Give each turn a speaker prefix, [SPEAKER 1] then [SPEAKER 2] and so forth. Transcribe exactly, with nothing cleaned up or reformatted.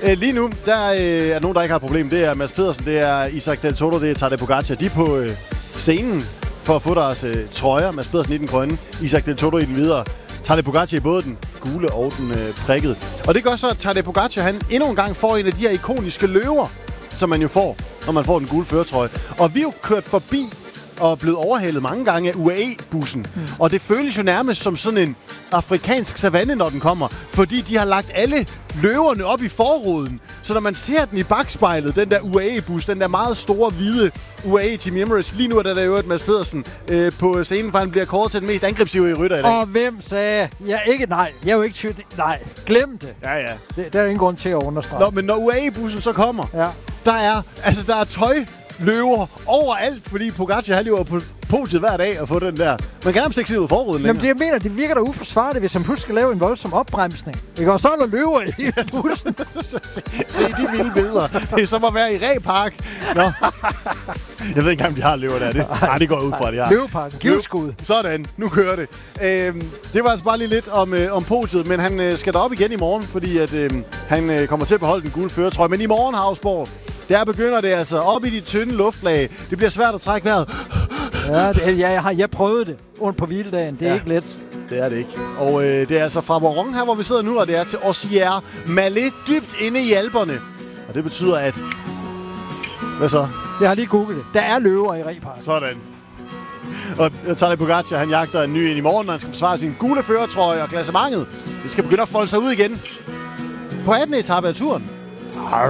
[SPEAKER 1] Øh, lige nu, der øh, er nogen, der ikke har et problem. Det er Mads Pedersen, det er Isaac Del Toro, det er Tadej Pogacar. De er på øh, scenen for at få deres øh, trøjer. Mads Pedersen i den grønne, Isaac Del Toro i den videre. Tadej Pogacar i både den gule og den øh, prikkede. Og det gør så, at Tadej Pogacar han endnu en gang får en af de her ikoniske løver, som man jo får, når man får den gule førertrøje. Og vi er jo kørt forbi og blevet overhalet mange gange af U A E-bussen. Mm. Og det føles jo nærmest som sådan en afrikansk savanne, når den kommer. Fordi de har lagt alle løverne op i forruden. Så når man ser den i bagspejlet, den der U A E-bus, den der meget store, hvide U A E Team Emirates. Lige nu er der der jo et Mads Pedersen øh, på scenen, for han bliver kåret til den mest angrebsive rytter i dag.
[SPEAKER 2] Og hvem sagde? Jeg ikke nej. Jeg er jo ikke tvivl. Nej, glem det.
[SPEAKER 1] Ja, ja.
[SPEAKER 2] Det, der er ingen grund til at understrege.
[SPEAKER 1] Nå, men når U A E-bussen så kommer,
[SPEAKER 2] ja.
[SPEAKER 1] der er, altså der er tøj, løver overalt, fordi Pogacar han lever på podiet hver dag og få den der. Man kan nærmest ikke se ud af forruden længere.
[SPEAKER 2] Jamen, det, jeg mener, det virker da uforsvarligt, hvis han pludselig skal lave en voldsom opbremsning. Ikke? Og så er der løver i bussen.
[SPEAKER 1] se, se de vilde billeder. Det er som at være i Ræpark. Nå. Jeg ved ikke engang, om de har løver der. Det, nej, det går ud fra, at de har.
[SPEAKER 2] Løveparken. Givskud.
[SPEAKER 1] Sådan. Nu kører det. Øhm, det var altså bare lige lidt om, øh, om podiet, men han øh, skal derop igen i morgen, fordi at, øh, han øh, kommer til at beholde den gule førertrøje. Men i morgen, Havsborg, der begynder det altså op i de tynde luftlag. Det bliver svært at trække vejret.
[SPEAKER 2] Ja, det, ja jeg har jeg prøvet det rundt på hviledagen. Det er ja. ikke let.
[SPEAKER 1] Det er det ikke. Og øh, det er altså fra Boron her, hvor vi sidder nu, og det er til Ossier Mallet, dybt inde i Alperne. Og det betyder, at... Hvad så?
[SPEAKER 2] Jeg har lige googlet det. Der er løver i Ræparken.
[SPEAKER 1] Sådan. Og Tadej Pogacar, han jagter en ny ind i morgen, når han skal forsvare sin gule førertrøje, og klassementet, det skal begynde at folde sig ud igen på attende etape af turen.